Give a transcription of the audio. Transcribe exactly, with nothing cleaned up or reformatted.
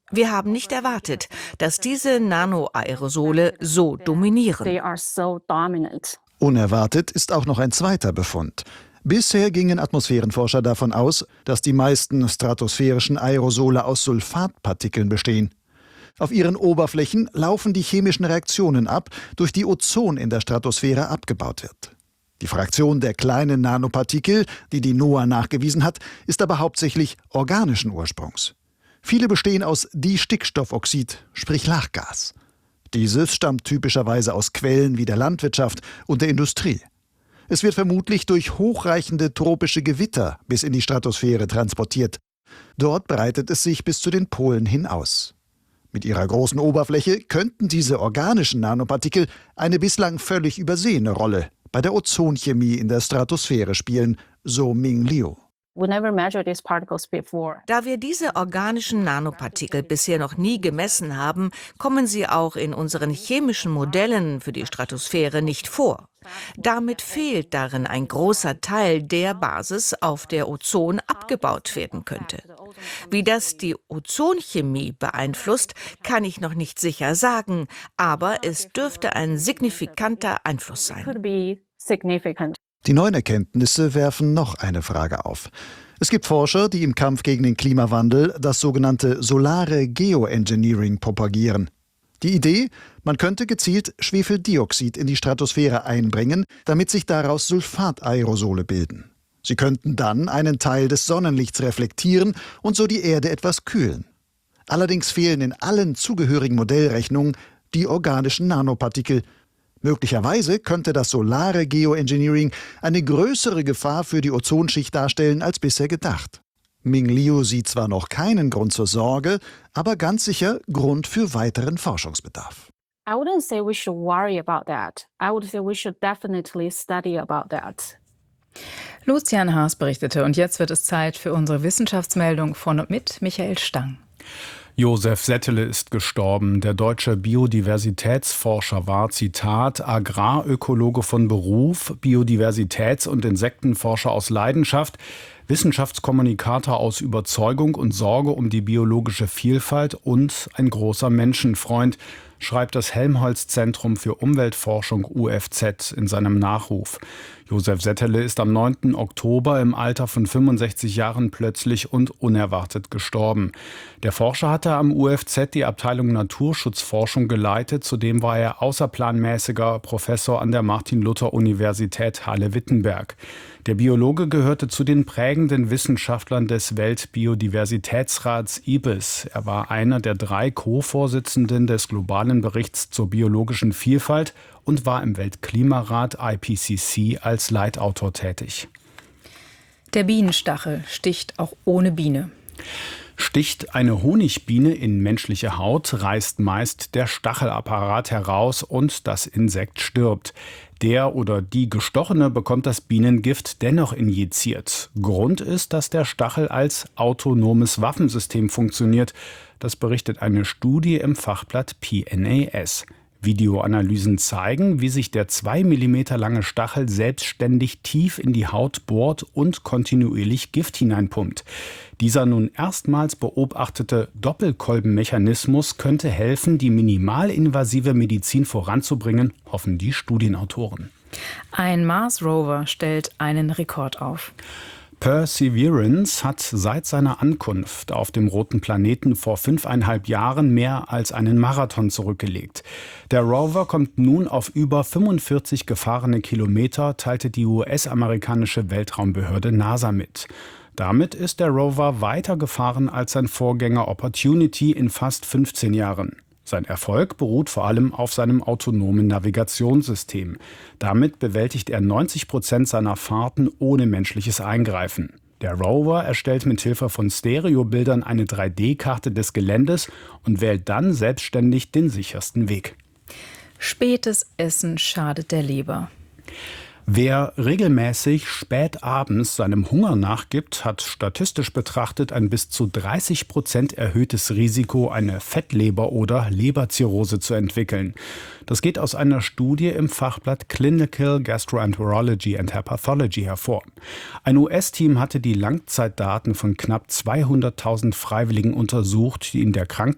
Wir haben nicht erwartet, dass diese Nanoaerosole so dominieren. Unerwartet ist auch noch ein zweiter Befund. Bisher gingen Atmosphärenforscher davon aus, dass die meisten stratosphärischen Aerosole aus Sulfatpartikeln bestehen. Auf ihren Oberflächen laufen die chemischen Reaktionen ab, durch die Ozon in der Stratosphäre abgebaut wird. Die Fraktion der kleinen Nanopartikel, die die NOAA nachgewiesen hat, ist aber hauptsächlich organischen Ursprungs. Viele bestehen aus Distickstoffoxid, sprich Lachgas. Dieses stammt typischerweise aus Quellen wie der Landwirtschaft und der Industrie. Es wird vermutlich durch hochreichende tropische Gewitter bis in die Stratosphäre transportiert. Dort breitet es sich bis zu den Polen hin aus. Mit ihrer großen Oberfläche könnten diese organischen Nanopartikel eine bislang völlig übersehene Rolle bei der Ozonchemie in der Stratosphäre spielen, so Ming Liu. Da wir diese organischen Nanopartikel bisher noch nie gemessen haben, kommen sie auch in unseren chemischen Modellen für die Stratosphäre nicht vor. Damit fehlt darin ein großer Teil der Basis, auf der Ozon abgebaut werden könnte. Wie das die Ozonchemie beeinflusst, kann ich noch nicht sicher sagen, aber es dürfte ein signifikanter Einfluss sein. Die neuen Erkenntnisse werfen noch eine Frage auf. Es gibt Forscher, die im Kampf gegen den Klimawandel das sogenannte solare Geoengineering propagieren. Die Idee, man könnte gezielt Schwefeldioxid in die Stratosphäre einbringen, damit sich daraus Sulfataerosole bilden. Sie könnten dann einen Teil des Sonnenlichts reflektieren und so die Erde etwas kühlen. Allerdings fehlen in allen zugehörigen Modellrechnungen die organischen Nanopartikel. Möglicherweise könnte das solare Geoengineering eine größere Gefahr für die Ozonschicht darstellen als bisher gedacht. Ming Liu sieht zwar noch keinen Grund zur Sorge, aber ganz sicher Grund für weiteren Forschungsbedarf. I wouldn't say we should worry about that. I would say we should definitely study about that. Lucian Haas berichtete und jetzt wird es Zeit für unsere Wissenschaftsmeldung von und mit Michael Stang. Josef Settele ist gestorben. Der deutsche Biodiversitätsforscher war, Zitat, Agrarökologe von Beruf, Biodiversitäts- und Insektenforscher aus Leidenschaft, Wissenschaftskommunikator aus Überzeugung und Sorge um die biologische Vielfalt und ein großer Menschenfreund, schreibt das Helmholtz-Zentrum für Umweltforschung U F Z in seinem Nachruf. Josef Settele ist am neunten Oktober im Alter von fünfundsechzig Jahren plötzlich und unerwartet gestorben. Der Forscher hatte am U F Z die Abteilung Naturschutzforschung geleitet. Zudem war er außerplanmäßiger Professor an der Martin-Luther-Universität Halle-Wittenberg. Der Biologe gehörte zu den prägenden Wissenschaftlern des Weltbiodiversitätsrats I B I S. Er war einer der drei Co-Vorsitzenden des globalen Berichts zur biologischen Vielfalt und war im Weltklimarat I P C C als Leitautor tätig. Der Bienenstachel sticht auch ohne Biene. Sticht eine Honigbiene in menschliche Haut, reißt meist der Stachelapparat heraus und das Insekt stirbt. Der oder die Gestochene bekommt das Bienengift dennoch injiziert. Grund ist, dass der Stachel als autonomes Waffensystem funktioniert. Das berichtet eine Studie im Fachblatt P N A S. Videoanalysen zeigen, wie sich der zwei Millimeter lange Stachel selbstständig tief in die Haut bohrt und kontinuierlich Gift hineinpumpt. Dieser nun erstmals beobachtete Doppelkolbenmechanismus könnte helfen, die minimalinvasive Medizin voranzubringen, hoffen die Studienautoren. Ein Mars-Rover stellt einen Rekord auf. Perseverance hat seit seiner Ankunft auf dem roten Planeten vor fünfeinhalb Jahren mehr als einen Marathon zurückgelegt. Der Rover kommt nun auf über fünfundvierzig gefahrene Kilometer, teilte die U S-amerikanische Weltraumbehörde NASA mit. Damit ist der Rover weiter gefahren als sein Vorgänger Opportunity in fast fünfzehn Jahren. Sein Erfolg beruht vor allem auf seinem autonomen Navigationssystem. Damit bewältigt er neunzig Prozent seiner Fahrten ohne menschliches Eingreifen. Der Rover erstellt mit Hilfe von Stereobildern eine drei D Karte des Geländes und wählt dann selbstständig den sichersten Weg. Spätes Essen schadet der Leber. Wer regelmäßig spät abends seinem Hunger nachgibt, hat statistisch betrachtet ein bis zu dreißig Prozent erhöhtes Risiko, eine Fettleber oder Leberzirrhose zu entwickeln. Das geht aus einer Studie im Fachblatt Clinical Gastroenterology and Hepatology hervor. Ein U S-Team hatte die Langzeitdaten von knapp zweihunderttausend Freiwilligen untersucht, die in der Krankenkasse